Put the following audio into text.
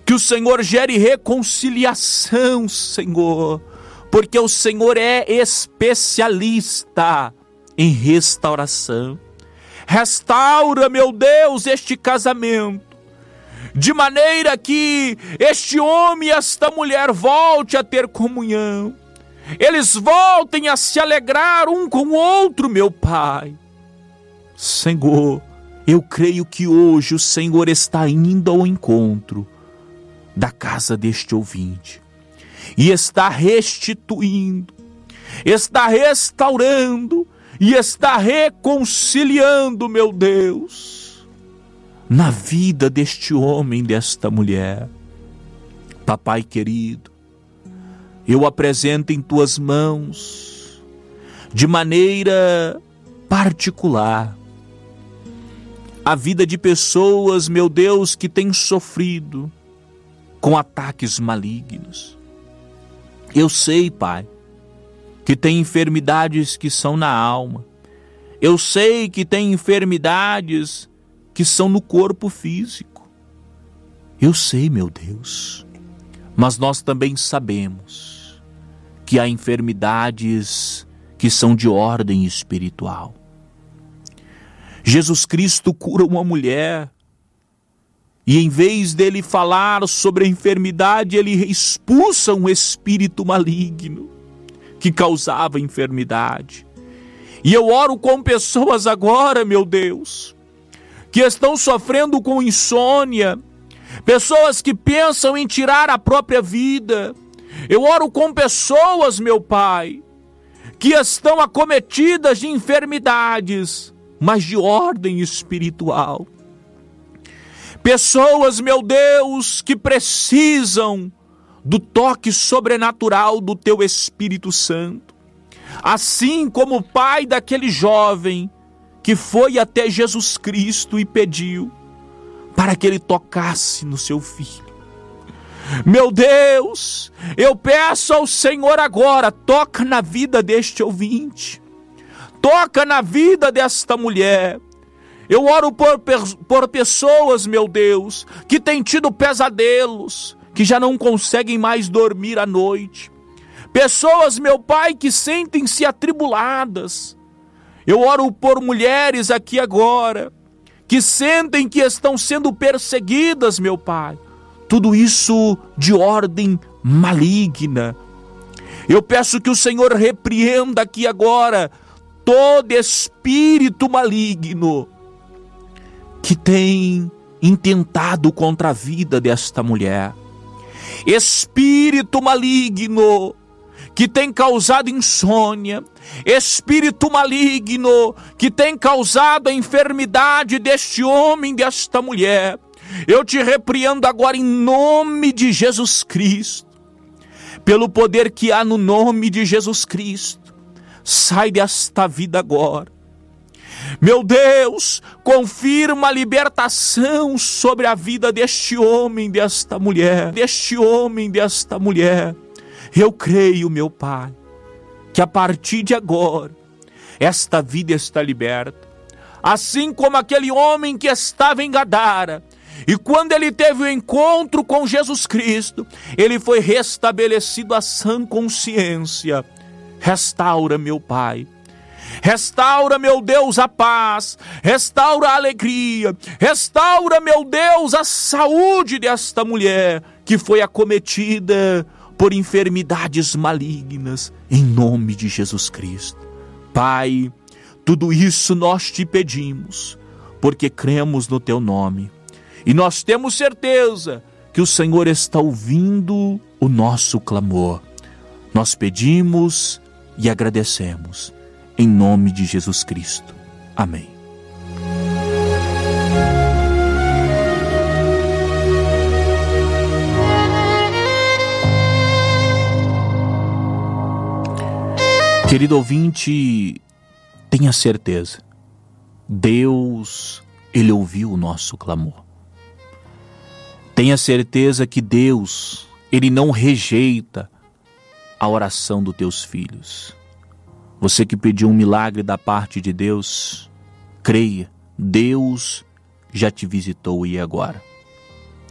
Que o Senhor gere reconciliação, Senhor, porque o Senhor é especialista em restauração. Restaura, meu Deus, este casamento, de maneira que este homem e esta mulher volte a ter comunhão. Eles voltem a se alegrar um com o outro, meu Pai. Senhor, eu creio que hoje o Senhor está indo ao encontro da casa deste ouvinte e está restituindo, está restaurando e está reconciliando, meu Deus, na vida deste homem, desta mulher. Papai querido, eu apresento em tuas mãos, de maneira particular, a vida de pessoas, meu Deus, que têm sofrido com ataques malignos. Eu sei, Pai, que tem enfermidades que são na alma. Eu sei que tem enfermidades que são no corpo físico. Eu sei, meu Deus. Mas nós também sabemos que há enfermidades que são de ordem espiritual. Jesus Cristo cura uma mulher e em vez dele falar sobre a enfermidade, ele expulsa um espírito maligno que causava enfermidade. E eu oro com pessoas agora, meu Deus, que estão sofrendo com insônia, pessoas que pensam em tirar a própria vida. Eu oro com pessoas, meu Pai, que estão acometidas de enfermidades, mas de ordem espiritual. Pessoas, meu Deus, que precisam do toque sobrenatural do Teu Espírito Santo. Assim como o pai daquele jovem que foi até Jesus Cristo e pediu para que ele tocasse no seu filho. Meu Deus, eu peço ao Senhor agora, toca na vida deste ouvinte, toca na vida desta mulher. Eu oro por pessoas, meu Deus, que têm tido pesadelos, que já não conseguem mais dormir à noite. Pessoas, meu Pai, que sentem-se atribuladas. Eu oro por mulheres aqui agora, que sentem que estão sendo perseguidas, meu Pai. Tudo isso de ordem maligna. Eu peço que o Senhor repreenda aqui agora todo espírito maligno que tem intentado contra a vida desta mulher. Espírito maligno que tem causado insônia, espírito maligno que tem causado a enfermidade deste homem, desta mulher. Eu te repreendo agora em nome de Jesus Cristo, pelo poder que há no nome de Jesus Cristo. Sai desta vida agora. Meu Deus, confirma a libertação sobre a vida deste homem, desta mulher, Eu creio, meu Pai, que a partir de agora, esta vida está liberta. Assim como aquele homem que estava em Gadara, e quando ele teve o encontro com Jesus Cristo, ele foi restabelecido a sã consciência. Restaura, meu Pai. Restaura, meu Deus, a paz, restaura a alegria, restaura, meu Deus, a saúde desta mulher que foi acometida por enfermidades malignas, em nome de Jesus Cristo. Pai, tudo isso nós te pedimos, porque cremos no teu nome, e nós temos certeza que o Senhor está ouvindo o nosso clamor. Nós pedimos e agradecemos. Em nome de Jesus Cristo. Amém. Querido ouvinte, tenha certeza. Deus, Ele ouviu o nosso clamor. Tenha certeza que Deus, Ele não rejeita a oração dos teus filhos. Você que pediu um milagre da parte de Deus, creia, Deus já te visitou e agora.